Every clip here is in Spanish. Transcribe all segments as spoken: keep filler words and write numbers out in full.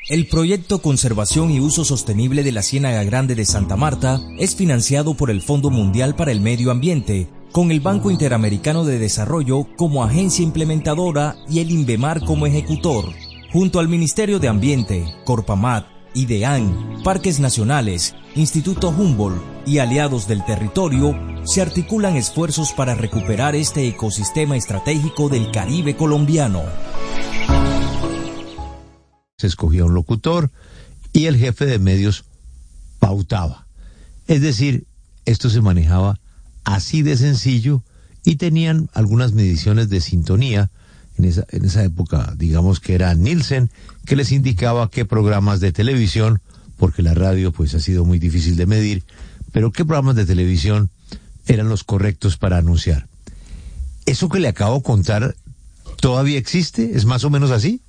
El proyecto Conservación y Uso Sostenible de la Ciénaga Grande de Santa Marta es financiado por el Fondo Mundial para el Medio Ambiente, con el Banco Interamericano de Desarrollo como agencia implementadora y el INVEMAR como ejecutor. Junto al Ministerio de Ambiente, Corpamat, IDEAN, Parques Nacionales, Instituto Humboldt y aliados del territorio, se articulan esfuerzos para recuperar este ecosistema estratégico del Caribe colombiano. Se escogía un locutor y el jefe de medios pautaba. Es decir, esto se manejaba así de sencillo y tenían algunas mediciones de sintonía. En esa, en esa época, digamos que era Nielsen, que les indicaba qué programas de televisión, porque la radio pues ha sido muy difícil de medir, pero qué programas de televisión eran los correctos para anunciar. ¿Eso que le acabo de contar todavía existe? ¿Es más o menos así?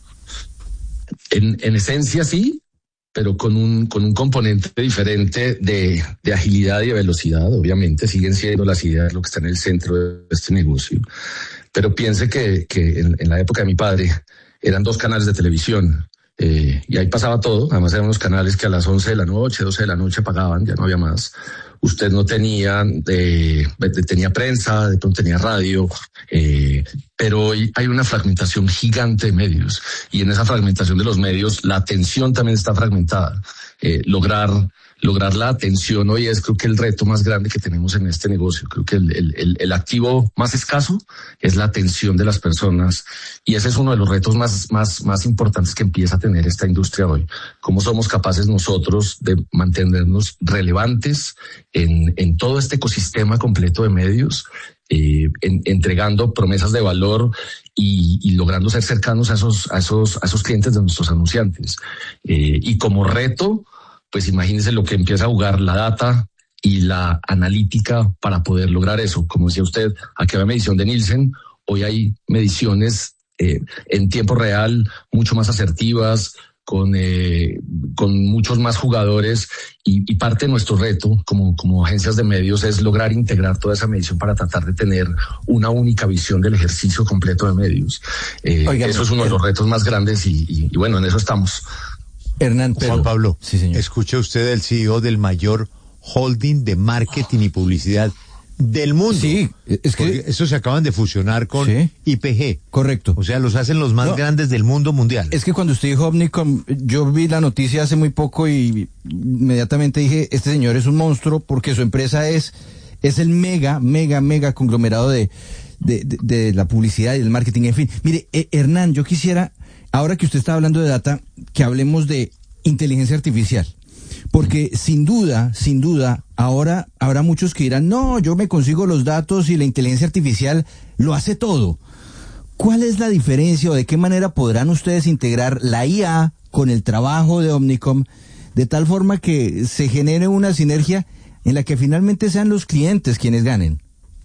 En, en esencia sí, pero con un con un componente diferente de, de agilidad y de velocidad. Obviamente siguen siendo las ideas lo que está en el centro de este negocio. Pero piense que, que en, en la época de mi padre eran dos canales de televisión eh, y ahí pasaba todo. Además eran unos canales que a las once de la noche, doce de la noche apagaban, ya no había más. Usted no tenía, eh, tenía prensa, de pronto tenía radio, eh, pero hoy hay una fragmentación gigante de medios y en esa fragmentación de los medios la atención también está fragmentada. Eh, lograr lograr la atención hoy es creo que el reto más grande que tenemos en este negocio. Creo que el, el, el activo más escaso es la atención de las personas y ese es uno de los retos más, más, más importantes que empieza a tener esta industria hoy. ¿Cómo somos capaces nosotros de mantenernos relevantes en, en todo este ecosistema completo de medios, eh, en, entregando promesas de valor y, y logrando ser cercanos a esos, a esos, a esos clientes de nuestros anunciantes? Eh, y como reto, pues imagínense lo que empieza a jugar la data y la analítica para poder lograr eso. Como decía usted, aquí había medición de Nielsen, hoy hay mediciones eh, en tiempo real, mucho más asertivas, con eh, con muchos más jugadores y, y parte de nuestro reto como, como agencias de medios es lograr integrar toda esa medición para tratar de tener una única visión del ejercicio completo de medios. Eh, Oigan, eso es uno de los retos más grandes y, y, y bueno, en eso estamos. Hernán, pero, Juan Pablo, sí, señor. Escuche usted el C E O del mayor holding de marketing y publicidad del mundo. Sí, es que porque estos se acaban de fusionar con ¿sí? I P G. Correcto. O sea, los hacen los más no, grandes del mundo mundial. Es que cuando usted dijo Omnicom, yo vi la noticia hace muy poco y inmediatamente dije, este señor es un monstruo porque su empresa es es el mega, mega, mega conglomerado de de, de, de la publicidad y del marketing. En fin, mire, eh, Hernán, yo quisiera, ahora que usted está hablando de data, que hablemos de inteligencia artificial. Porque sin duda, sin duda, ahora habrá muchos que dirán, no, yo me consigo los datos y la inteligencia artificial lo hace todo. ¿Cuál es la diferencia o de qué manera podrán ustedes integrar la I A con el trabajo de Omnicom de tal forma que se genere una sinergia en la que finalmente sean los clientes quienes ganen?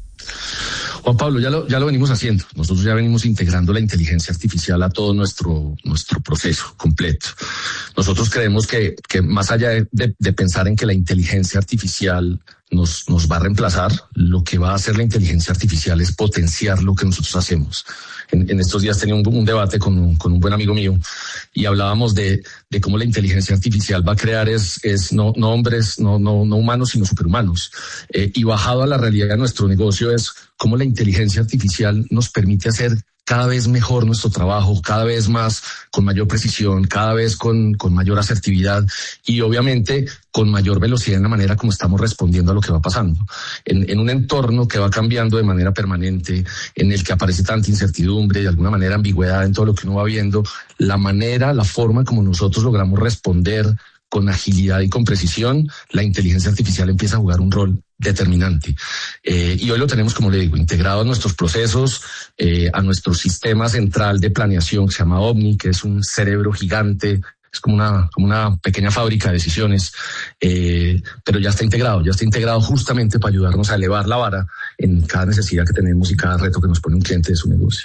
Juan Pablo, ya lo, ya lo venimos haciendo. Nosotros ya venimos integrando la inteligencia artificial a todo nuestro, nuestro proceso completo. Nosotros creemos que, que más allá de, de, de pensar en que la inteligencia artificial nos, nos va a reemplazar, lo que va a hacer la inteligencia artificial es potenciar lo que nosotros hacemos. En, en estos días tenía un, un debate con un, con un buen amigo mío y hablábamos de, de cómo la inteligencia artificial va a crear es, es no, no hombres, no, no, no humanos, sino superhumanos. Eh, y bajado a la realidad de nuestro negocio es cómo la inteligencia artificial nos permite hacer cada vez mejor nuestro trabajo, cada vez más, con mayor precisión, cada vez con, con mayor asertividad y obviamente con mayor velocidad en la manera como estamos respondiendo a lo que va pasando. En, en un entorno que va cambiando de manera permanente, en el que aparece tanta incertidumbre y de alguna manera ambigüedad en todo lo que uno va viendo, la manera, la forma como nosotros logramos responder con agilidad y con precisión, la inteligencia artificial empieza a jugar un rol determinante. Eh, y hoy lo tenemos, como le digo, integrado a nuestros procesos, eh, a nuestro sistema central de planeación que se llama Omni, que es un cerebro gigante, es como una, como una pequeña fábrica de decisiones, eh, pero ya está integrado, ya está integrado justamente para ayudarnos a elevar la vara en cada necesidad que tenemos y cada reto que nos pone un cliente de su negocio.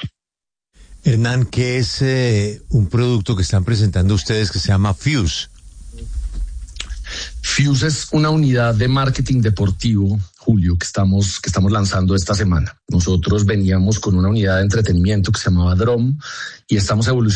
Hernán, ¿qué es eh, un producto que están presentando ustedes que se llama Fuse? Fuse es una unidad de marketing deportivo, Julio, que estamos, que estamos lanzando esta semana. Nosotros veníamos con una unidad de entretenimiento que se llamaba Drom y estamos evolucionando